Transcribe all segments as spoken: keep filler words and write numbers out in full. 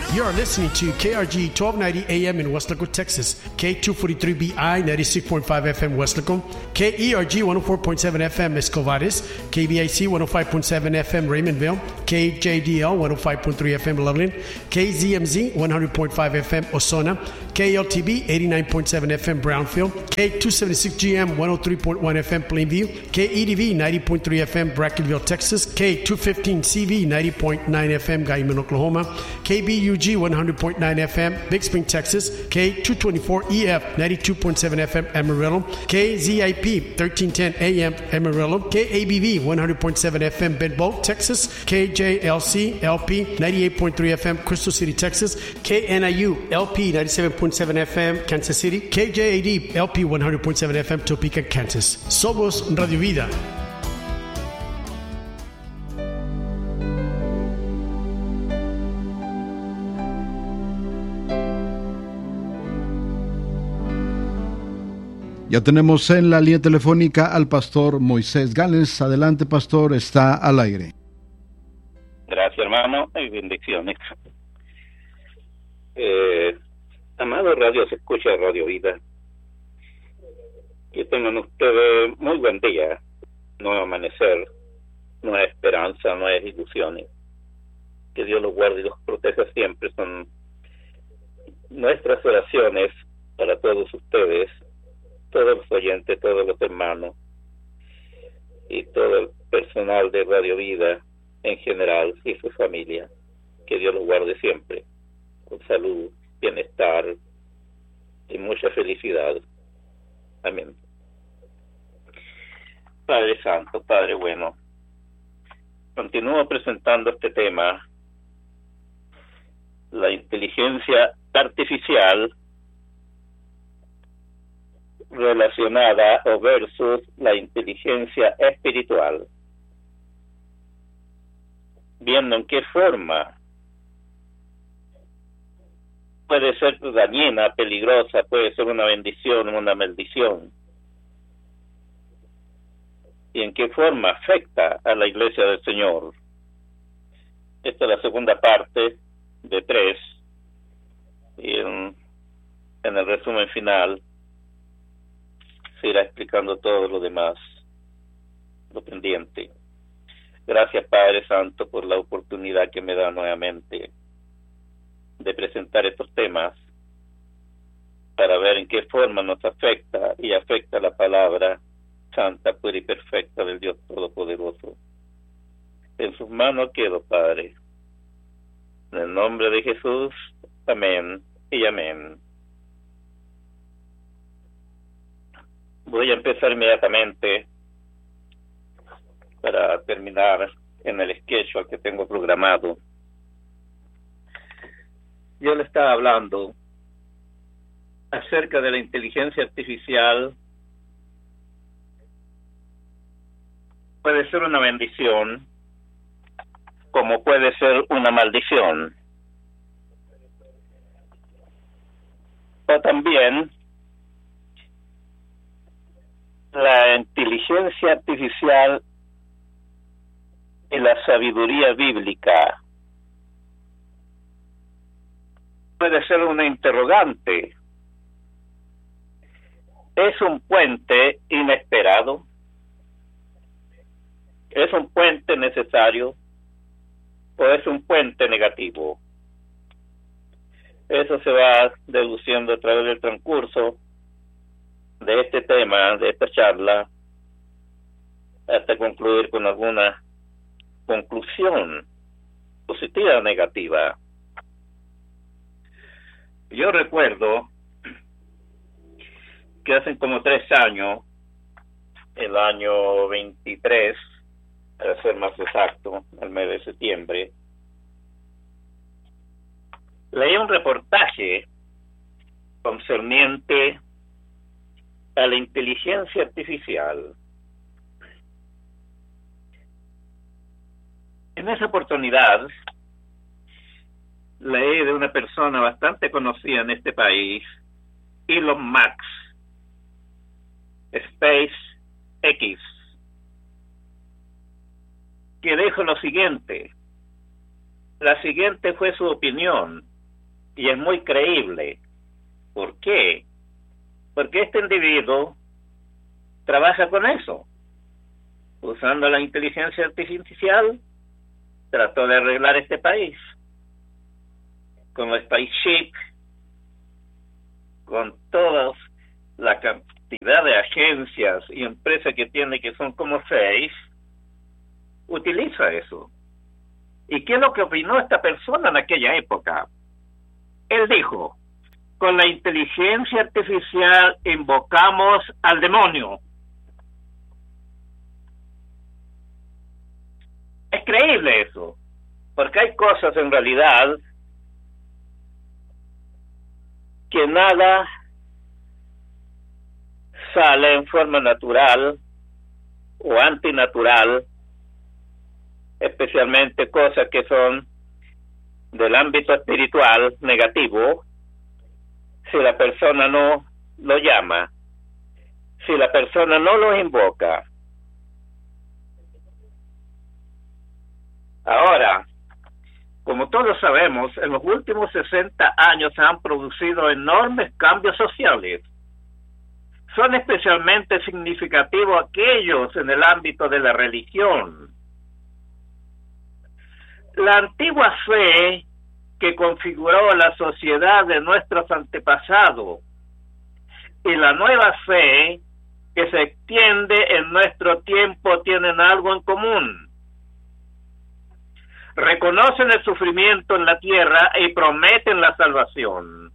You are listening to K R G twelve ninety A M in Westlaco, Texas, K two forty-three B I ninety-six point five F M Westlaco, K E R G one oh four point seven F M Escovares, K B I C one oh five point seven F M Raymondville, K J D L one oh five point three F M Loveland, K Z M Z one hundred point five F M Osona, K L T B eighty-nine point seven F M Brownfield, K two seventy-six G M one oh three point one F M Plainview, K E D V ninety point three F M Brackenville, Texas, K two fifteen C V ninety point nine F M Guyman, Oklahoma, K B U G one hundred point nine F M Big Spring, Texas, K two twenty-four E F ninety-two point seven F M Amarillo, K Z I P thirteen ten A M Amarillo, K A B V one hundred point seven F M Bedboe, Texas, K J L C L P ninety-eight point three F M Crystal City, Texas, K N I U L P ninety-seven point seven F M Kansas City, K J A D L P one hundred point seven F M Topeka, Kansas. Somos Radio Vida. Ya tenemos en la línea telefónica al pastor Moisés Gales. Adelante, pastor, está al aire. Gracias, hermano, y bendiciones. Eh, amado Radio, se escucha Radio Vida. Que tengan ustedes muy buen día, nuevo amanecer, nueva esperanza, nuevas ilusiones. Que Dios los guarde y los proteja siempre. Son nuestras oraciones para todos ustedes, todos los oyentes, todos los hermanos y todo el personal de Radio Vida en general y su familia. Que Dios los guarde siempre con salud, bienestar y mucha felicidad. Amén. Padre Santo, Padre bueno, continúo presentando este tema, la inteligencia artificial relacionada o versus la inteligencia espiritual, viendo en qué forma puede ser dañina, peligrosa, puede ser una bendición, una maldición, y en qué forma afecta a la Iglesia del Señor. Esta es la segunda parte de tres, y en, en el resumen final se irá explicando todo lo demás, lo pendiente. Gracias, Padre Santo, por la oportunidad que me da nuevamente de presentar estos temas para ver en qué forma nos afecta y afecta la palabra santa, pura y perfecta del Dios Todopoderoso. En sus manos quedo, Padre. En el nombre de Jesús, amén y amén. Voy a empezar inmediatamente para terminar en el sketch al que tengo programado. Yo le estaba hablando acerca de la inteligencia artificial. Puede ser una bendición, como puede ser una maldición. Pero también la inteligencia artificial y la sabiduría bíblica puede ser una interrogante. ¿Es un puente inesperado? ¿Es un puente necesario? ¿O es un puente negativo? Eso se va deduciendo a través del transcurso de este tema, de esta charla, hasta concluir con alguna conclusión positiva o negativa. Yo recuerdo que hace como tres años, el año veintitrés, para ser más exacto, el mes de septiembre, leí un reportaje concerniente a la inteligencia artificial. En esa oportunidad leí de una persona bastante conocida en este país, Elon Musk, SpaceX, que dijo lo siguiente. La siguiente fue su opinión, y es muy creíble. ¿Por qué? Porque este individuo trabaja con eso. Usando la inteligencia artificial, trató de arreglar este país. Con los spaceship, con toda la cantidad de agencias y empresas que tiene, que son como seis, utiliza eso. ¿Y qué es lo que opinó esta persona en aquella época? Él dijo: con la inteligencia artificial invocamos al demonio. Es creíble eso, porque hay cosas en realidad que nada sale en forma natural o antinatural, especialmente cosas que son del ámbito espiritual negativo, si la persona no lo llama, si la persona no lo invoca. Ahora, como todos sabemos, en los últimos sesenta años se han producido enormes cambios sociales. Son especialmente significativos aquellos en el ámbito de la religión. La antigua fe que configuró la sociedad de nuestros antepasados y la nueva fe que se extiende en nuestro tiempo tienen algo en común. Reconocen el sufrimiento en la tierra y prometen la salvación.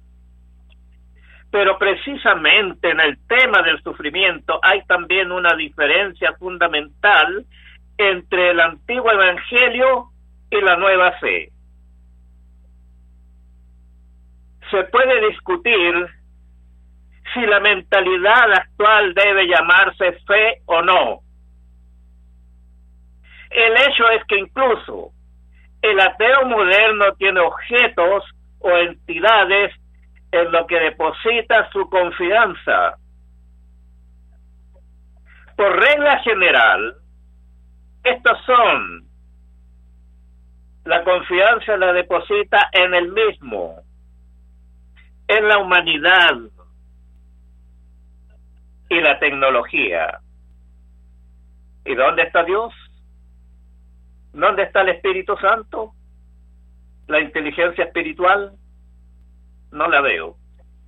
Pero precisamente en el tema del sufrimiento hay también una diferencia fundamental entre el antiguo evangelio y la nueva fe. Se puede discutir si la mentalidad actual debe llamarse fe o no. El hecho es que incluso el ateo moderno tiene objetos o entidades en lo que deposita su confianza. Por regla general, estos son: la confianza la deposita en el mismo, en la humanidad y la tecnología. ¿Y dónde está Dios? ¿Dónde está el Espíritu Santo? ¿La inteligencia espiritual? No la veo.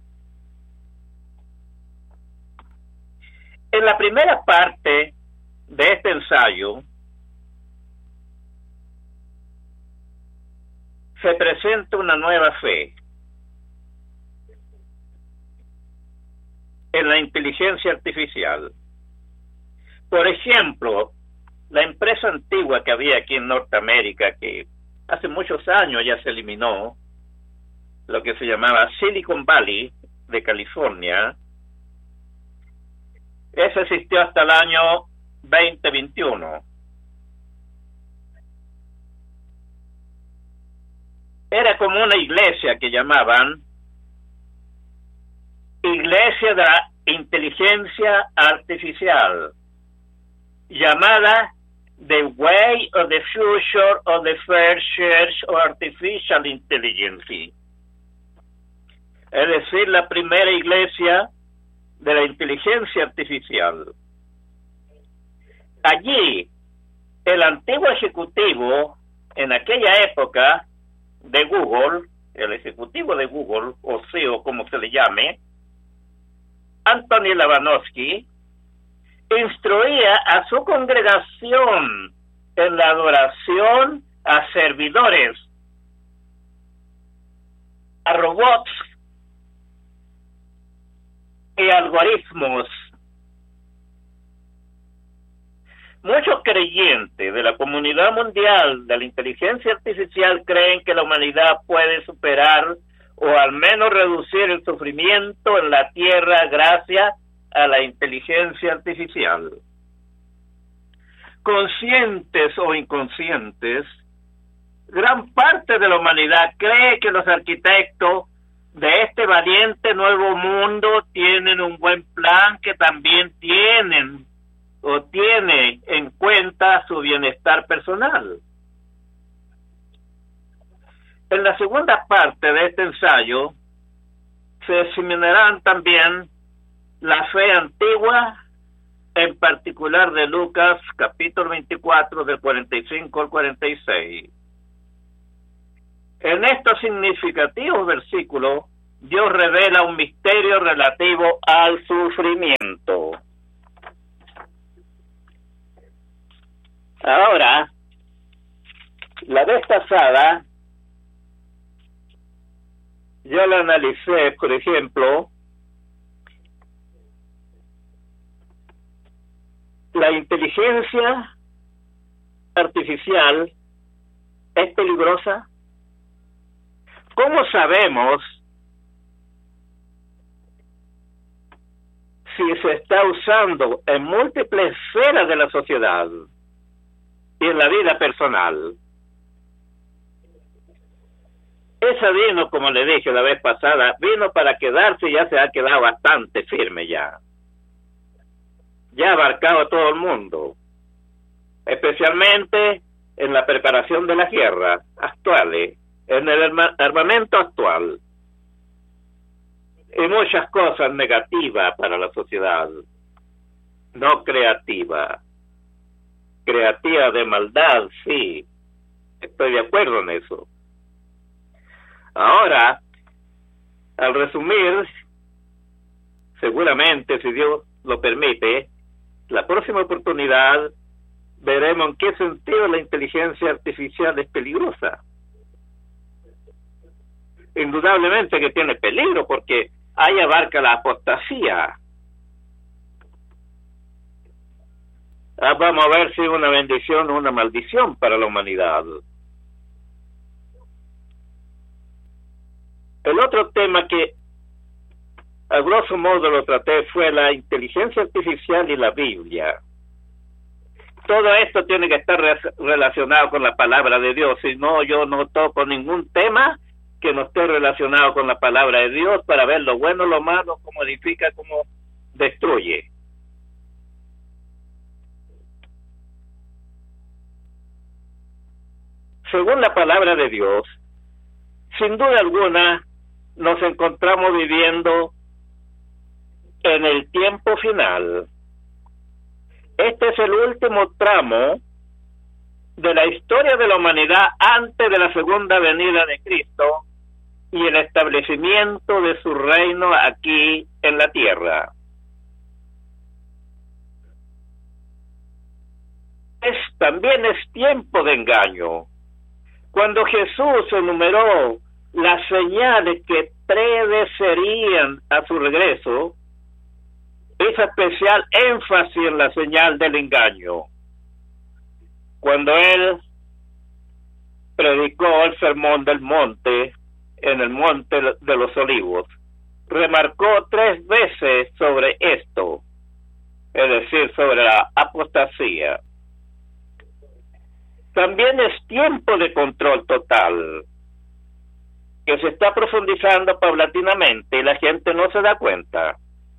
En la primera parte de este ensayo se presenta una nueva fe en la inteligencia artificial. Por ejemplo, la empresa antigua que había aquí en Norteamérica, que hace muchos años ya se eliminó, lo que se llamaba Silicon Valley de California, ese existió hasta el año veinte veintiuno. Era como una iglesia que llamaban Iglesia de la Inteligencia Artificial, llamada The Way of the Future of the First Church of Artificial Intelligence, es decir, la primera iglesia de la inteligencia artificial. Allí, el antiguo ejecutivo, en aquella época, de Google, el ejecutivo de Google, o C E O, como se le llame, Anthony Labanovsky, instruía a su congregación en la adoración a servidores, a robots y algoritmos. Muchos creyentes de la comunidad mundial de la inteligencia artificial creen que la humanidad puede superar o al menos reducir el sufrimiento en la tierra gracias a la inteligencia artificial. Conscientes o inconscientes, gran parte de la humanidad cree que los arquitectos de este valiente nuevo mundo tienen un buen plan que también tienen o tiene en cuenta su bienestar personal. En la segunda parte de este ensayo se examinarán también la fe antigua, en particular de Lucas capítulo veinticuatro del cuarenta y cinco al cuarenta y seis. En estos significativos versículos, Dios revela un misterio relativo al sufrimiento. Ahora, la vez pasada, yo la analicé, por ejemplo, la inteligencia artificial es peligrosa. ¿Cómo sabemos si se está usando en múltiples esferas de la sociedad y en la vida personal? Esa vino, como le dije la vez pasada, vino para quedarse y ya se ha quedado bastante firme ya. Ya ha abarcado a todo el mundo, especialmente en la preparación de las guerras actuales, en el armamento actual, y muchas cosas negativas para la sociedad, no creativa. Creativa de maldad, sí, estoy de acuerdo en eso. Ahora, al resumir, seguramente, si Dios lo permite, la próxima oportunidad veremos en qué sentido la inteligencia artificial es peligrosa. Indudablemente que tiene peligro, porque ahí abarca la apostasía. Ah, vamos a ver si es una bendición o una maldición para la humanidad. El otro tema que a grosso modo lo traté fue la inteligencia artificial y la Biblia. Todo esto tiene que estar re relacionado con la palabra de Dios, si no, yo no toco ningún tema que no esté relacionado con la palabra de Dios para ver lo bueno, lo malo, cómo edifica, cómo destruye. Según la palabra de Dios, sin duda alguna, nos encontramos viviendo en el tiempo final. Este es el último tramo de la historia de la humanidad antes de la segunda venida de Cristo y el establecimiento de su reino aquí en la tierra. Es, también es tiempo de engaño. Cuando Jesús enumeró las señales que predecerían a su regreso, hizo especial énfasis en la señal del engaño. Cuando él predicó el sermón del monte, en el monte de los olivos, remarcó tres veces sobre esto, es decir, sobre la apostasía. También es tiempo de control total, que se está profundizando paulatinamente y la gente no se da cuenta.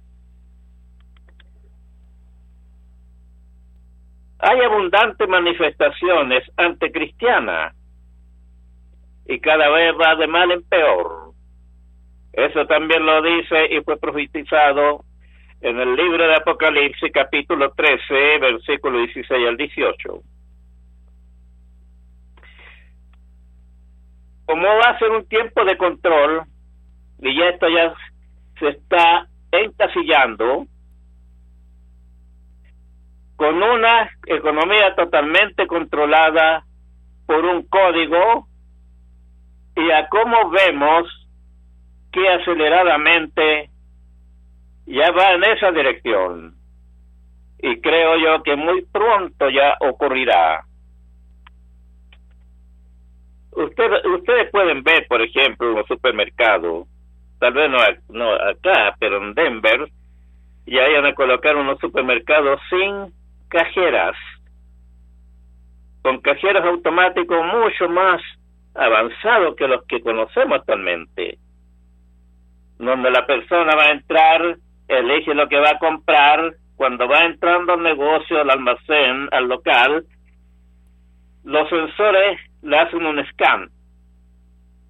Hay abundantes manifestaciones anticristianas y cada vez va de mal en peor. Eso también lo dice y fue profetizado en el libro de Apocalipsis, capítulo trece, versículo dieciséis al dieciocho. Como va a ser un tiempo de control, y ya esto ya se está encasillando, con una economía totalmente controlada por un código, y a cómo vemos que aceleradamente ya va en esa dirección, y creo yo que muy pronto ya ocurrirá. Ustedes, ustedes pueden ver, por ejemplo, en los supermercados, tal vez no, no acá, pero en Denver, ya vayan a colocar unos supermercados sin cajeras, con cajeros automáticos mucho más avanzados que los que conocemos actualmente, donde la persona va a entrar, elige lo que va a comprar, cuando va entrando al negocio, al almacén, al local, los sensores le hacen un scan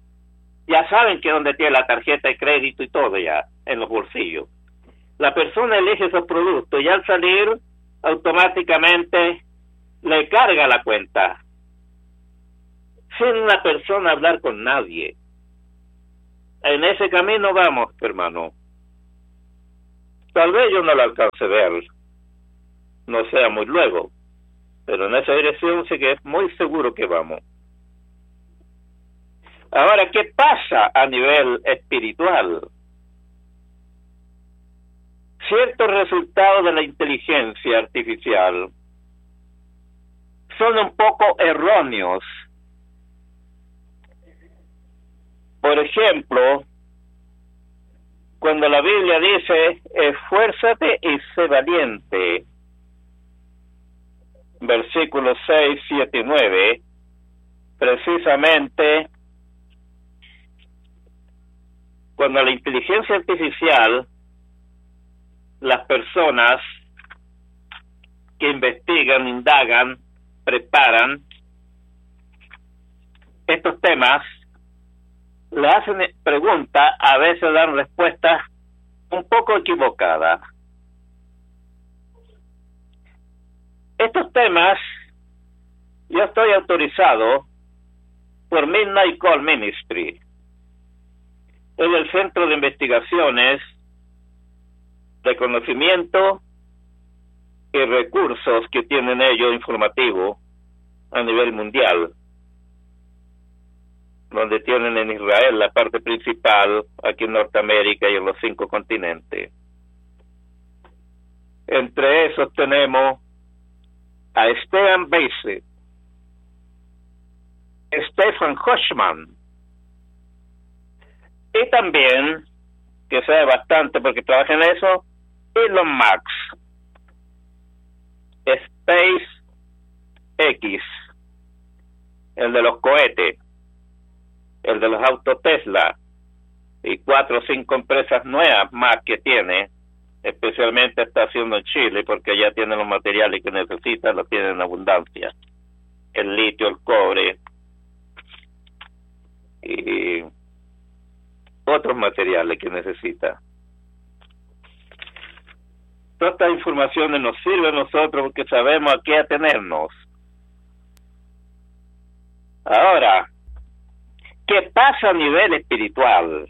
Ya saben que donde tiene la tarjeta de crédito y todo ya, en los bolsillos. La persona elige esos productos y al salir, automáticamente le carga la cuenta. Sin la persona hablar con nadie. En ese camino vamos, hermano. Tal vez yo no lo alcance a ver, no sea muy luego, pero en esa dirección sí que es muy seguro que vamos. Ahora, ¿qué pasa a nivel espiritual? Ciertos resultados de la inteligencia artificial son un poco erróneos. Por ejemplo, cuando la Biblia dice, esfuérzate y sé valiente, versículos seis, siete y nueve, precisamente cuando la inteligencia artificial, las personas que investigan, indagan, preparan estos temas, le hacen preguntas, a veces dan respuestas un poco equivocadas. Estos temas, yo estoy autorizado por Midnight Call Ministry, es el Centro de Investigaciones de Conocimiento y Recursos que tienen ellos informativo a nivel mundial, donde tienen en Israel la parte principal, aquí en Norteamérica y en los cinco continentes. Entre esos tenemos a Stephen Bassett, Stephen Hochman, y también, que sabe bastante porque trabaja en eso, Elon Musk, SpaceX, el de los cohetes, el de los autos Tesla, y cuatro o cinco empresas nuevas más que tiene, especialmente está haciendo en Chile, porque ya tiene los materiales que necesita, los tiene en abundancia, el litio, el cobre, y otros materiales que necesita. Todas estas informaciones nos sirven a nosotros porque sabemos a qué atenernos. Ahora, ¿qué pasa a nivel espiritual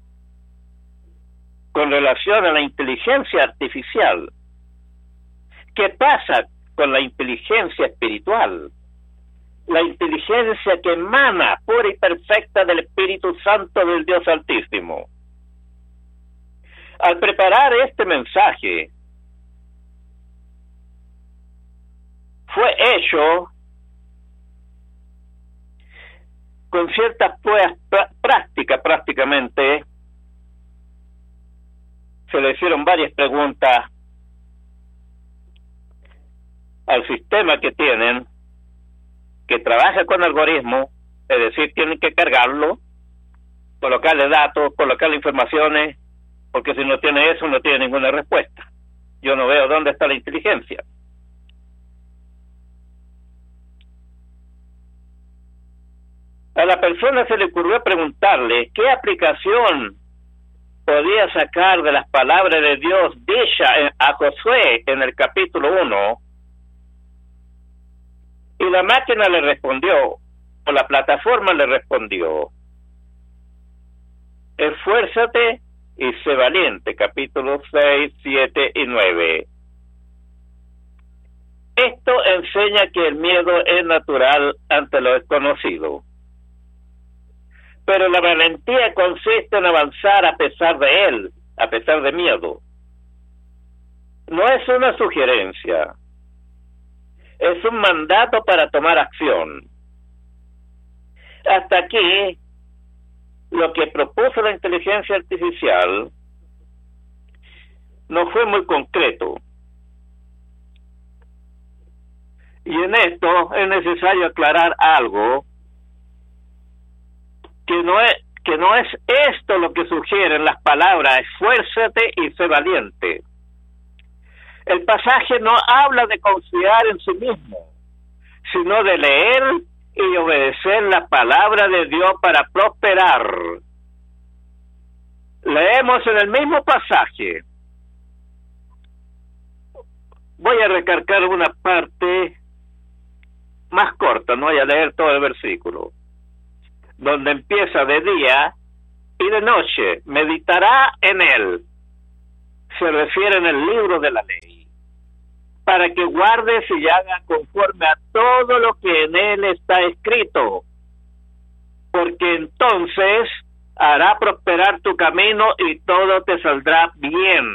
con relación a la inteligencia artificial? ¿Qué pasa con la inteligencia espiritual? La inteligencia que emana pura y perfecta del Espíritu Santo del Dios Altísimo. Al preparar este mensaje, fue hecho con ciertas pruebas prácticas, prácticamente. Se le hicieron varias preguntas al sistema que tienen, que trabaja con algoritmos, es decir, tienen que cargarlo, colocarle datos, colocarle informaciones, porque si no tiene eso, no tiene ninguna respuesta. Yo no veo dónde está la inteligencia. A la persona se le ocurrió preguntarle qué aplicación podía sacar de las palabras de Dios dicha a Josué en el capítulo uno, y la máquina le respondió, o la plataforma le respondió, esfuérzate y sé valiente, capítulos seis, siete y nueve. Esto enseña que el miedo es natural ante lo desconocido, pero la valentía consiste en avanzar a pesar de él, a pesar de miedo. No es una sugerencia, es un mandato para tomar acción. Hasta aquí, lo que propuso la inteligencia artificial no fue muy concreto. Y en esto es necesario aclarar algo, que no es que no es esto lo que sugieren las palabras esfuérzate y sé valiente. El pasaje no habla de confiar en sí mismo, sino de leer y obedecer la palabra de Dios para prosperar Leemos en el mismo pasaje. Voy a recargar una parte más corta, no voy a leer todo el versículo, donde empieza: de día y de noche meditará en él. Se refiere en el libro de la ley, para que guardes y hagas conforme a todo lo que en él está escrito, porque entonces hará prosperar tu camino y todo te saldrá bien.